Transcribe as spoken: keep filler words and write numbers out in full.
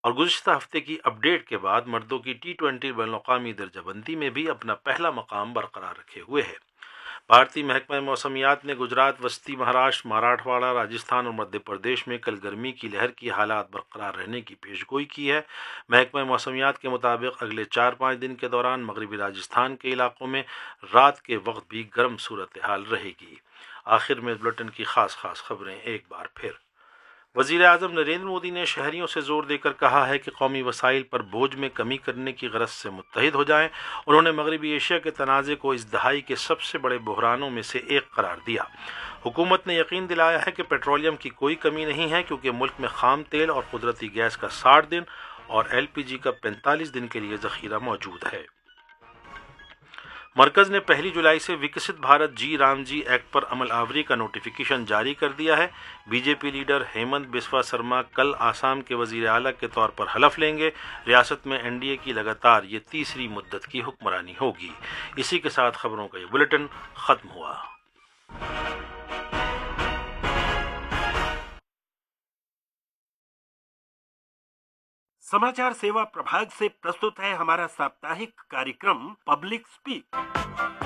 اور گزشتہ ہفتے کی اپ ڈیٹ کے بعد مردوں کی ٹی ٹوینٹی بین الاقوامی درجہ بندی میں بھی اپنا پہلا مقام برقرار رکھے ہوئے ہے۔ بھارتی محکمہ موسمیات نے گجرات، وسطی مہاراشٹر، مراٹھواڑہ، راجستھان اور مدھیہ پردیش میں کل گرمی کی لہر کی حالات برقرار رہنے کی پیش گوئی کی ہے۔ محکمہ موسمیات کے مطابق اگلے چار پانچ دن کے دوران مغربی راجستھان کے علاقوں میں رات کے وقت بھی گرم صورتحال رہے گی۔ آخر میں بلٹن کی خاص خاص خبریں ایک بار پھر۔ وزیر اعظم نریندر مودی نے شہریوں سے زور دے کر کہا ہے کہ قومی وسائل پر بوجھ میں کمی کرنے کی غرض سے متحد ہو جائیں۔ انہوں نے مغربی ایشیا کے تنازع کو اس دہائی کے سب سے بڑے بحرانوں میں سے ایک قرار دیا۔ حکومت نے یقین دلایا ہے کہ پیٹرولیم کی کوئی کمی نہیں ہے، کیونکہ ملک میں خام تیل اور قدرتی گیس کا ساٹھ دن اور ایل پی جی کا پینتالیس دن کے لیے ذخیرہ موجود ہے۔ مرکز نے پہلی جولائی سے وکست بھارت جی رام جی ایکٹ پر عمل آوری کا نوٹیفیکیشن جاری کر دیا ہے۔ B J P leader Hemant بسوا سرما کل آسام کے وزیر اعلیٰ کے طور پر حلف لیں گے۔ ریاست میں این ڈی اے کی لگاتار یہ تیسری مدت کی حکمرانی ہوگی۔ اسی کے ساتھ خبروں کا یہ بلیٹن ختم ہوا۔ समाचार सेवा प्रभाग से प्रस्तुत है हमारा साप्ताहिक कार्यक्रम पब्लिक स्पीक।